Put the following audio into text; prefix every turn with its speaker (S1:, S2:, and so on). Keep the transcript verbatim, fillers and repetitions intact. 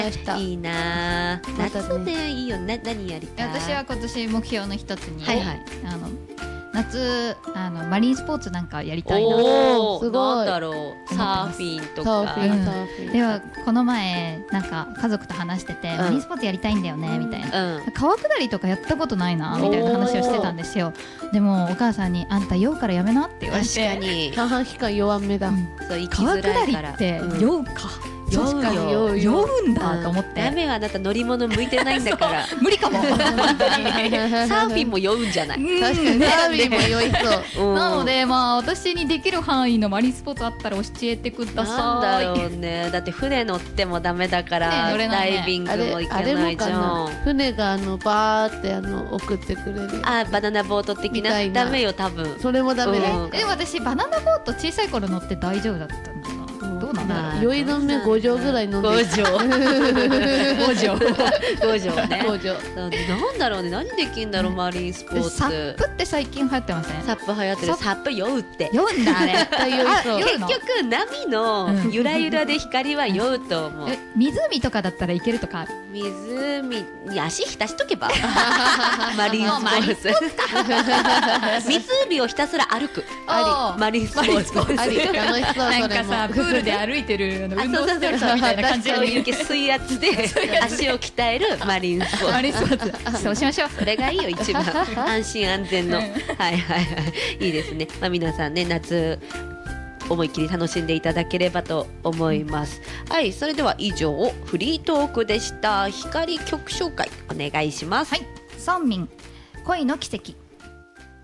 S1: いいなぁ、
S2: またね
S1: 夏ねいいよね。何やりたい？
S3: 私は今年目標の一つに、
S1: はいはい、
S3: あの夏あのマリンスポーツなんかやりたいな。
S1: お
S2: すごい
S1: なんだろう、サーフィンとか。
S2: サーフィン
S3: うん
S2: サーフィン
S3: ではこの前なんか家族と話してて、
S1: ん
S3: マリンスポーツやりたいんだよねみたいな、
S1: うん、
S3: 川下りとかやったことないなみたいな話をしてたんですよ。でもお母さんにあんた酔うからやめなって言われて、
S1: 確かに
S2: 三半規管弱めだ、
S3: うん
S1: そう行き
S3: 川
S1: づら
S3: 下り
S1: いから。
S3: って
S1: うん
S3: 酔うか、
S1: 酔うよ
S2: 確かに酔う
S3: 酔うんだと思って、
S1: ダメはあなた乗り物向いてないんだから。
S3: 無理かも
S1: サーフィンも酔うんじゃない？
S3: うん
S2: 確かにサーフィンも酔いそう
S1: うん
S3: なのでまあ私にできる範囲のマリンスポーツあったら教えてください。
S1: なんだろうね。だって船乗ってもダメだから、
S3: 船乗れな
S1: ダ
S3: いね
S1: イビング
S2: あれ
S1: も行
S2: あれも
S1: けないじゃ
S2: かなん船があのバーってあの送ってくれる
S1: あ、バナナボート的な。
S2: みたいな
S1: ダメよ多分。
S2: それもダメだ、
S1: うん
S3: え私バナナボート小さい頃乗って大丈夫だったのかな、どうなんだろう、
S1: まあ
S2: 酔い止めご錠ぐらい飲んで
S1: 五
S2: る
S1: 錠五錠五錠ね。
S2: ご錠
S1: なんだろうね、何できんだろう、マリンスポーツ。
S3: サップって最近流行ってません？
S1: サップ流行ってる。サップ酔うって。
S3: 酔うんだあれ
S2: 対酔いそう
S3: あ酔うの
S1: 結局波のゆらゆらで光は酔うと思う。
S3: え湖とかだったらいけるとかある？
S1: 湖に足浸しとけばマリンスポ
S3: マリン
S1: ーツ湖をひたすら歩く
S3: あり
S1: マリンスポーツ
S2: あり楽しそう
S3: なん
S2: それも
S3: かさプールで歩いてるあの
S1: あ
S3: 運動してる人みたいな感じ
S1: そう
S3: の
S1: いう系水圧で足を鍛えるマリンスポーツ。
S3: マリンスポーツそうしましょう。
S1: それがいいよ一番安心安全の、
S3: うん
S1: はいはいはいいいですね。まあ皆さんね夏思いっきり楽しんでいただければと思います、うん、はい。それでは以上フリートークでした。光曲紹介お願いします。
S3: はい、ソンミン恋の奇跡。